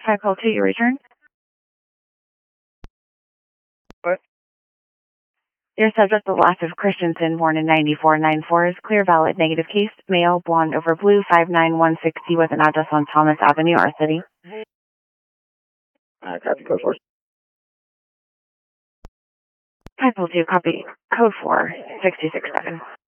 5 call 2, your return. What? Your subject, the last of Christensen, born in 9494, is clear, valid, negative case, male, blonde over blue, 59160, with an address on Thomas Avenue, our city. Copy code 4. 5 call 2, copy. Code 4, 627.